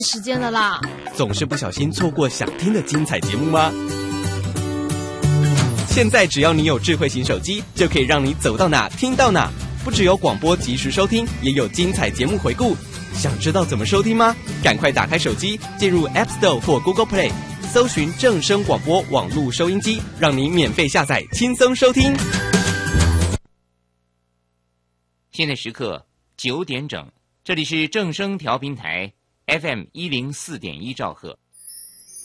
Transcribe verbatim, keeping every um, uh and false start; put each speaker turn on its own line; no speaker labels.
时间了啦，
总是不小心错过想听的精彩节目吗？现在只要你有智慧型手机，就可以让你走到哪听到哪。不只有广播及时收听，也有精彩节目回顾。想知道怎么收听吗？赶快打开手机，进入 App Store 或 Google Play， 搜寻正声广播网络收音机，让你免费下载，轻松收听。
现在时刻九点整，这里是正声调频台 F M 一零四点一兆赫。